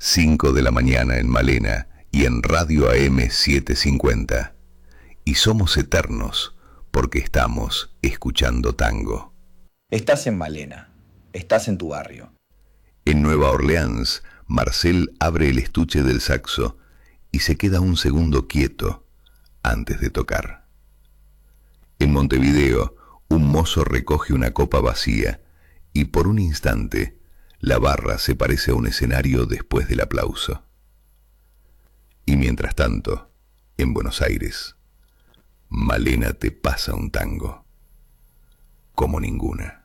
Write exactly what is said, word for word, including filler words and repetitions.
cinco de la mañana en Malena y en Radio A M setecientos cincuenta. Y somos eternos porque estamos escuchando tango. Estás en Malena, estás en tu barrio. En Nueva Orleans, Marcel abre el estuche del saxo y se queda un segundo quieto antes de tocar. En Montevideo, un mozo recoge una copa vacía y por un instante la barra se parece a un escenario después del aplauso. Y mientras tanto, en Buenos Aires, Malena te pasa un tango como ninguna.